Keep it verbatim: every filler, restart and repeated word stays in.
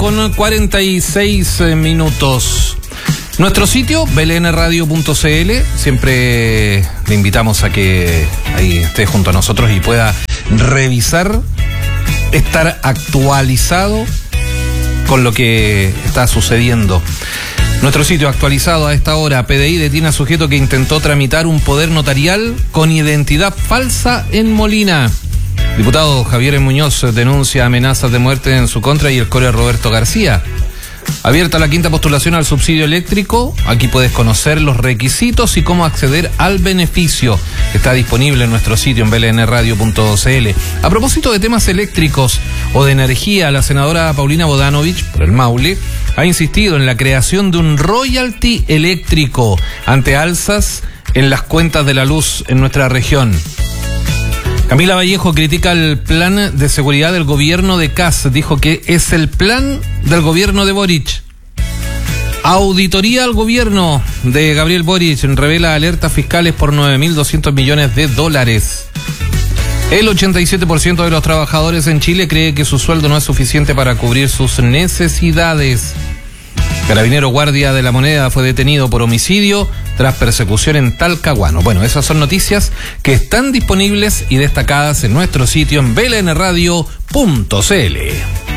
con cuarenta y seis minutos. Nuestro sitio, b l n radio punto c l, siempre le invitamos a que ahí esté junto a nosotros y pueda revisar, estar actualizado con lo que está sucediendo. Nuestro sitio actualizado a esta hora: P D I detiene a sujeto que intentó tramitar un poder notarial con identidad falsa en Molina. Diputado Javier Muñoz denuncia amenazas de muerte en su contra y el core Roberto García. Abierta la quinta postulación al subsidio eléctrico. Aquí puedes conocer los requisitos y cómo acceder al beneficio. Está disponible en nuestro sitio en b l n radio punto c l. A propósito de temas eléctricos o de energía, la senadora Paulina Bodanovich, por el Maule, ha insistido en la creación de un royalty eléctrico ante alzas en las cuentas de la luz en nuestra región. Camila Vallejo critica el plan de seguridad del gobierno de Kast. Dijo que es el plan del gobierno de Boric. Auditoría al gobierno de Gabriel Boric revela alertas fiscales por nueve mil doscientos millones de dólares. El ochenta y siete por ciento de los trabajadores en Chile cree que su sueldo no es suficiente para cubrir sus necesidades. Carabinero guardia de la Moneda fue detenido por homicidio tras persecución en Talcahuano. Bueno, esas son noticias que están disponibles y destacadas en nuestro sitio en b l n radio punto c l.